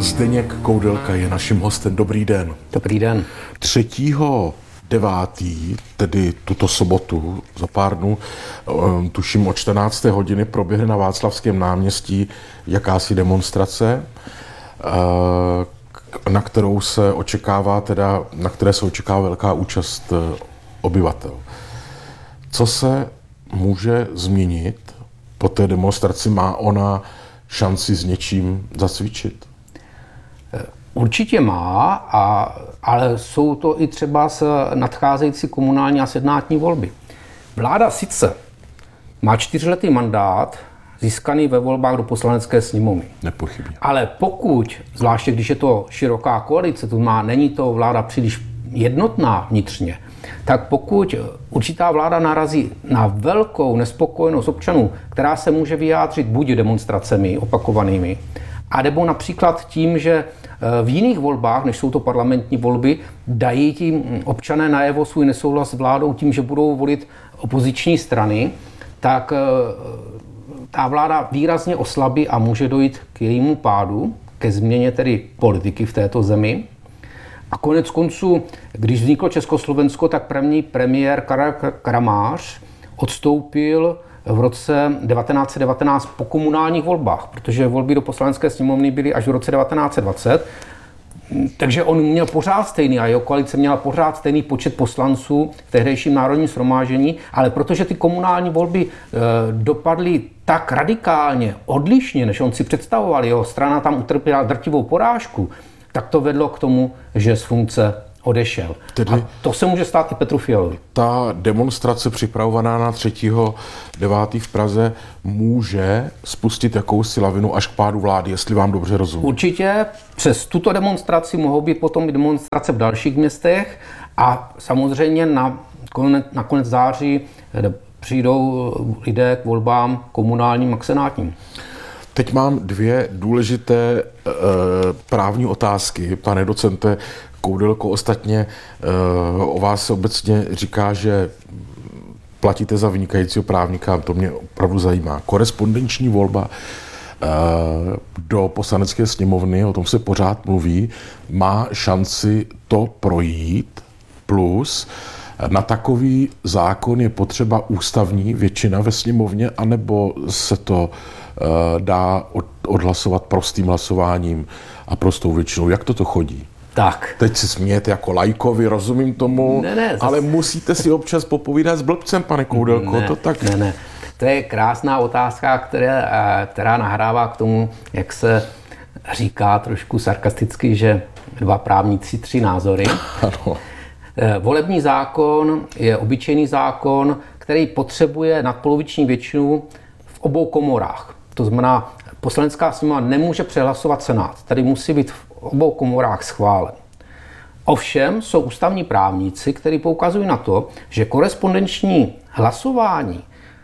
Zdeněk Koudelka je naším hostem. Dobrý den. Dobrý den. 3.9., tedy tuto sobotu, za pár dnů, tuším o 14. hodiny, proběhne na Václavském náměstí jakási demonstrace, na které se očekává velká účast obyvatel. Co se může změnit po té demonstraci? Má ona šanci s něčím zasvědčit? Určitě má, ale jsou to i třeba nadcházející komunální a senátní volby. Vláda sice má 4letý mandát získaný ve volbách do Poslanecké sněmovny. Nepochybně. Ale pokud, zvláště když je to široká koalice, není to vláda příliš jednotná vnitřně, tak pokud určitá vláda narazí na velkou nespokojenost občanů, která se může vyjádřit buď demonstracemi opakovanými, anebo například tím, že v jiných volbách, než jsou to parlamentní volby, dají tím občané najevo svůj nesouhlas s vládou tím, že budou volit opoziční strany, tak ta vláda výrazně oslabí a může dojít k jejímu pádu, ke změně tedy politiky v této zemi. A konec konců, když vzniklo Československo, tak první premiér Karel Kramář odstoupil v roce 1919 po komunálních volbách, protože volby do Poslanecké sněmovny byly až v roce 1920. Takže on měl pořád stejný a jeho koalice měla pořád stejný počet poslanců v tehdejším národním shromáždění, ale protože ty komunální volby dopadly tak radikálně odlišně, než on si představoval, jeho strana tam utrpěla drtivou porážku, tak to vedlo k tomu, že z funkce odešel. Tedy a to se může stát i Petru Fialovi. Ta demonstrace připravovaná na 3.9. v Praze může spustit jakousi lavinu až k pádu vlády, jestli vám dobře rozumím. Určitě přes tuto demonstraci mohou být potom i demonstrace v dalších městech a samozřejmě na konec září přijdou lidé k volbám komunálním a senátním. Teď mám dvě důležité právní otázky, pane docente Koudelko. Ostatně o vás se obecně říká, že platíte za vynikajícího právníka, to mě opravdu zajímá. Korespondenční volba do Poslanecké sněmovny, o tom se pořád mluví, má šanci to projít, plus na takový zákon je potřeba ústavní většina ve sněmovně, anebo se to dá odhlasovat prostým hlasováním a prostou většinou. Jak to chodí? Tak. Teď si smějete jako laikovi, rozumím tomu, ale musíte si občas popovídat s blbcem, pane Koudelko. Ne. To je krásná otázka, která nahrává k tomu, jak se říká trošku sarkasticky, že dva právníci, tři názory. Ano. Volební zákon je obyčejný zákon, který potřebuje nadpoloviční většinu v obou komorách. To znamená, Poslanecká sněmovna nemůže přehlasovat Senát. Tady musí být v obou komorách schválen. Ovšem jsou ústavní právníci, kteří poukazují na to, že korespondenční hlasování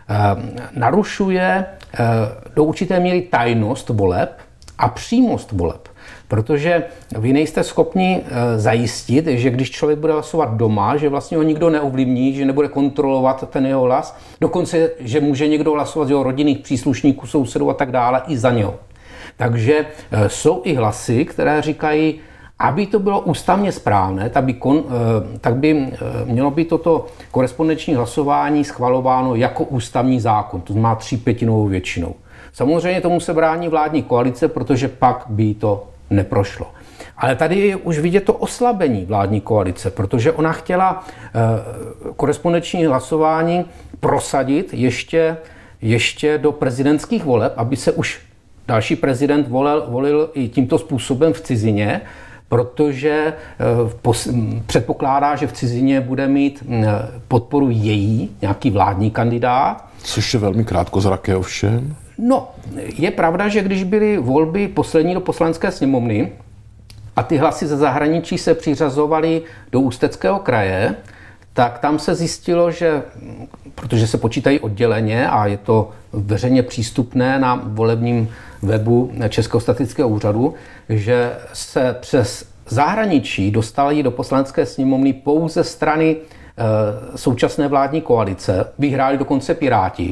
narušuje do určité míry tajnost voleb a přímost voleb. Protože vy nejste schopni zajistit, že když člověk bude hlasovat doma, že vlastně ho nikdo neovlivní, že nebude kontrolovat ten jeho hlas, dokonce, že může někdo hlasovat z jeho rodinných příslušníků, sousedů a tak dále i za něho. Takže jsou i hlasy, které říkají, aby to bylo ústavně správné, tak by mělo být toto korespondenční hlasování schvalováno jako ústavní zákon, to znamená 3/5 většinou. Samozřejmě tomu se brání vládní koalice, protože pak by to neprošlo. Ale tady je už vidět to oslabení vládní koalice, protože ona chtěla korespondenční hlasování prosadit ještě do prezidentských voleb, aby se už další prezident volil i tímto způsobem v cizině, protože předpokládá, že v cizině bude mít podporu nějaký vládní kandidát. Což je velmi krátkozraké ovšem. No, je pravda, že když byly volby poslední do Poslanecké sněmovny a ty hlasy ze zahraničí se přiřazovaly do Ústeckého kraje, tak tam se zjistilo, že, protože se počítají odděleně a je to veřejně přístupné na volebním webu Českého statistického úřadu, že se přes zahraničí dostaly do Poslanecké sněmovny pouze strany současné vládní koalice, vyhráli dokonce Piráti,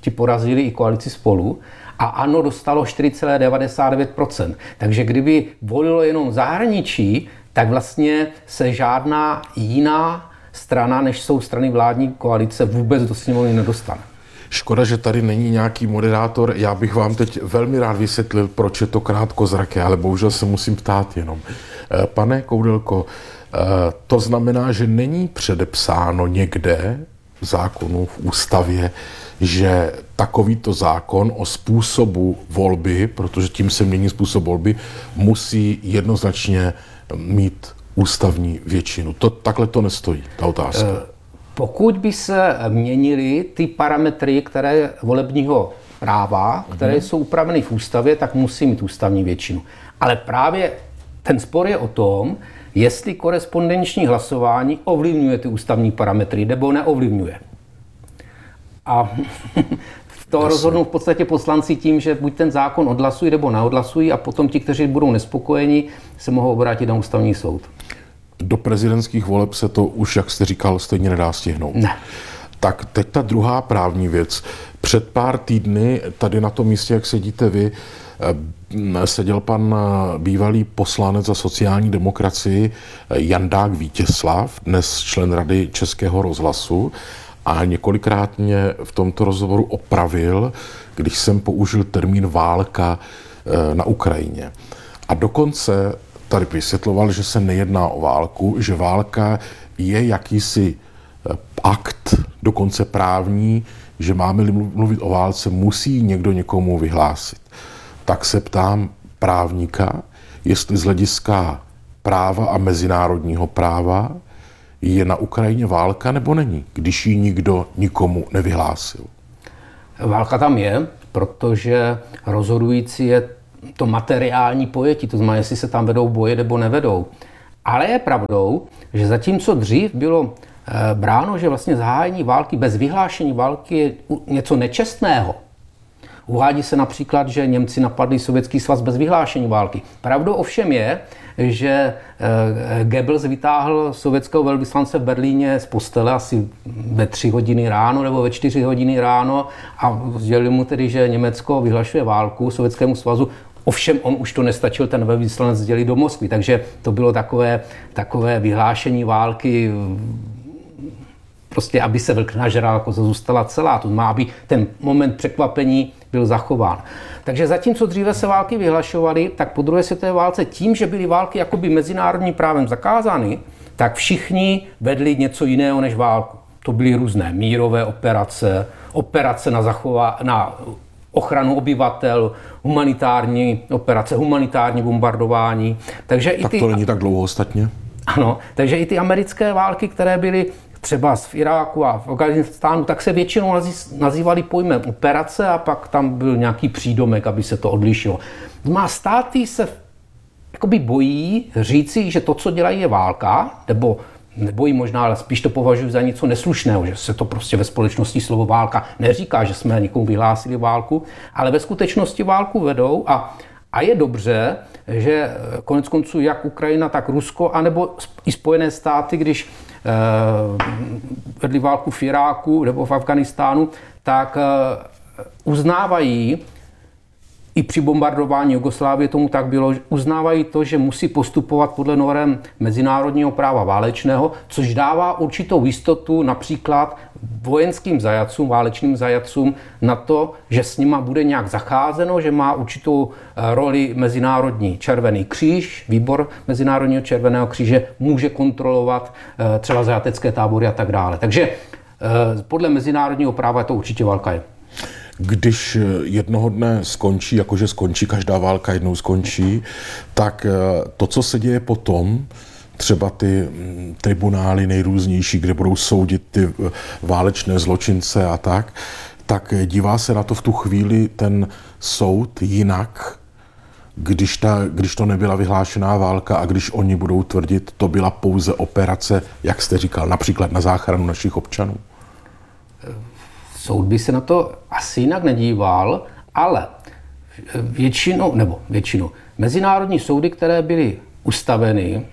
ti porazili i koalici Spolu a ANO dostalo 4,99%. Takže kdyby volilo jenom zahraničí, tak vlastně se žádná jiná strana, než jsou strany vládní koalice, vůbec do sněmovny nedostane. Škoda, že tady není nějaký moderátor. Já bych vám teď velmi rád vysvětlil, proč je to krátkozraké, ale bohužel se musím ptát jenom. Pane Koudelko, to znamená, že není předepsáno někde v zákonu, v ústavě, že takovýto zákon o způsobu volby, protože tím se mění způsob volby, musí jednoznačně mít ústavní většinu. Takhle to nestojí, ta otázka. Pokud by se měnily ty parametry, které volebního práva, které jsou upraveny v ústavě, tak musí mít ústavní většinu. Ale právě ten spor je o tom, jestli korespondenční hlasování ovlivňuje ty ústavní parametry, nebo neovlivňuje. A to rozhodnou v podstatě poslanci tím, že buď ten zákon odhlasují, nebo neodhlasují a potom ti, kteří budou nespokojeni, se mohou obrátit na ústavní soud. Do prezidentských voleb se to už, jak jste říkal, stejně nedá stihnout. Ne. Tak teď ta druhá právní věc. Před pár týdny tady na tom místě, jak sedíte vy, seděl pan bývalý poslanec za sociální demokracii Jandák Vítězslav, dnes člen Rady Českého rozhlasu, a několikrát mě v tomto rozhovoru opravil, když jsem použil termín válka na Ukrajině. A dokonce tady vysvětloval, že se nejedná o válku, že válka je jakýsi akt, dokonce právní, že máme-li mluvit o válce, musí někdo někomu vyhlásit. Tak se ptám právníka, jestli z hlediska práva a mezinárodního práva je na Ukrajině válka nebo není, když ji nikdo nikomu nevyhlásil. Válka tam je, protože rozhodující je to materiální pojetí, to znamená, jestli se tam vedou boje nebo nevedou. Ale je pravdou, že zatímco dřív bylo bráno, že vlastně zahájení války bez vyhlášení války je něco nečestného. Uvádí se například, že Němci napadli Sovětský svaz bez vyhlášení války. Pravdou ovšem je, že Goebbels vytáhl sovětského velvyslance v Berlíně z postele asi ve 3 hodiny ráno nebo ve 4 hodiny ráno a sdělil mu tedy, že Německo vyhlašuje válku Sovětskému svazu. Ovšem on už to nestačil ten velvyslanec sdělit do Moskvy, takže to bylo takové vyhlášení války, prostě aby se vlk nažral, jako zůstala celá. To má, aby ten moment překvapení byl zachován. Takže zatímco dříve se války vyhlašovaly, tak po druhé světové válce tím, že byly války jakoby mezinárodním právem zakázány, tak všichni vedli něco jiného než válku. To byly různé mírové operace, operace na ochranu obyvatel, humanitární operace, humanitární bombardování. Takže tak to není tak dlouho ostatně? Ano, takže i ty americké války, které byly třeba v Iráku a v Afghánistánu, tak se většinou nazývaly pojmem operace a pak tam byl nějaký přídomek, aby se to odlišilo. Má státy se jakoby bojí říci, že to, co dělají, je válka, nebo nebojí možná, ale spíš to považuji za něco neslušného, že se to prostě ve společnosti slovo válka neříká, že jsme někomu vyhlásili válku, ale ve skutečnosti válku vedou a je dobře, že konec konců jak Ukrajina, tak Rusko, anebo i Spojené státy, když vedli válku v Iráku nebo v Afghánistánu, tak uznávají, i při bombardování Jugoslávie tomu tak bylo, uznávají to, že musí postupovat podle norem mezinárodního práva válečného, což dává určitou jistotu například vojenským zajatcům, válečným zajatcům na to, že s nima bude nějak zacházeno, že má určitou roli Mezinárodní červený kříž, výbor Mezinárodního červeného kříže může kontrolovat třeba zajatecké tábory a tak dále. Takže podle mezinárodního práva to určitě válka je. Když jednoho dne skončí, jakože skončí, každá válka jednou skončí, tak to, co se děje potom, třeba ty tribunály nejrůznější, kde budou soudit ty válečné zločince a tak dívá se na to v tu chvíli ten soud jinak, když to nebyla vyhlášená válka a když oni budou tvrdit, to byla pouze operace, jak jste říkal, například na záchranu našich občanů. Soud by se na to asi jinak nedíval, ale většinou mezinárodní soudy, které byly ustaveny,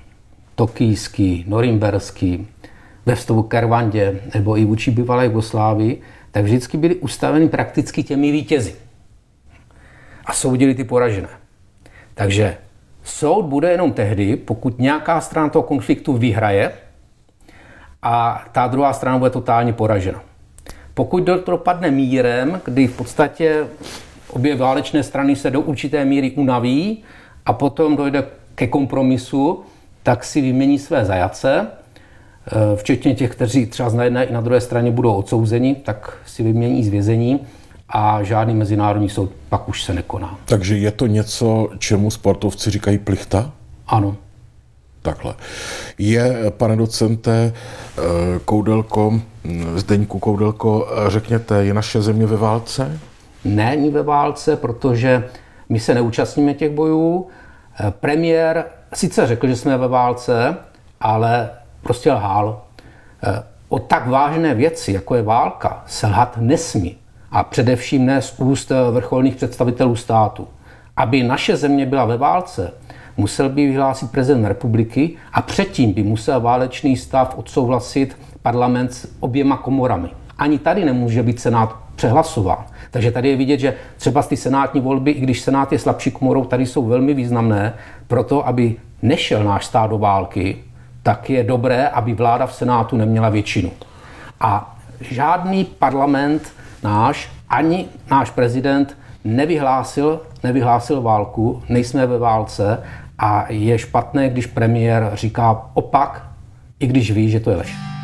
tokijský, norimberský, ve vztahu k Rwandě nebo i vůči bývalé Jugoslávii, tak vždycky byly ustaveny prakticky těmi vítězi. A soudili ty poražené. Takže soud bude jenom tehdy, pokud nějaká strana toho konfliktu vyhraje a ta druhá strana bude totálně poražena. Pokud to dopadne mírem, kdy v podstatě obě válečné strany se do určité míry unaví a potom dojde ke kompromisu, tak si vymění své zajace, včetně těch, kteří třeba na jedné i na druhé straně budou odsouzeni, tak si vymění z vězení a žádný mezinárodní soud pak už se nekoná. Takže je to něco, čemu sportovci říkají plichta? Ano. Takhle. Je, pane docente Koudelko, Zdeňku Koudelko, řekněte, je naše země ve válce? Ne, není ve válce, protože my se neúčastníme těch bojů. Premiér sice řekl, že jsme ve válce, ale prostě lhal. O tak vážné věci, jako je válka, se lhat nesmí. A především ne z úst vrcholných představitelů státu. Aby naše země byla ve válce, musel by vyhlásit prezident republiky a předtím by musel válečný stav odsouhlasit parlament s oběma komorami. Ani tady nemůže být senát přehlasován. Takže tady je vidět, že třeba ty senátní volby, i když senát je slabší komorou, tady jsou velmi významné. Proto, aby nešel náš stát do války, tak je dobré, aby vláda v senátu neměla většinu. A žádný parlament náš, ani náš prezident nevyhlásil válku, nejsme ve válce a je špatné, když premiér říká opak, i když ví, že to je lež.